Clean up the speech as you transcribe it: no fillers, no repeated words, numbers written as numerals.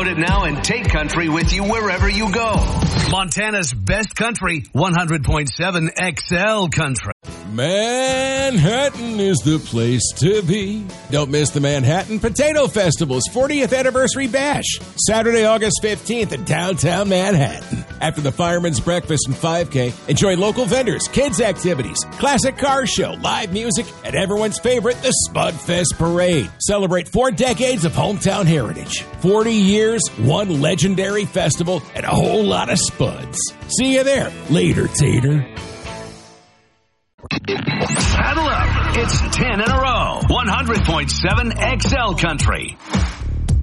Download it now and take country with you wherever you go. Montana's best country, 100.7 XL Country. Manhattan is the place to be. Don't miss the Manhattan Potato Festival's 40th Anniversary Bash, Saturday, August 15th in downtown Manhattan. After the Fireman's Breakfast and 5K, enjoy local vendors, kids' activities, classic car show, live music, and everyone's favorite, the Spudfest Parade. Celebrate 4 decades of hometown heritage. 40 years, one legendary festival, and a whole lot of spuds. See you there. Later, Tater. Saddle up. It's 10 in a row. 100.7 XL Country.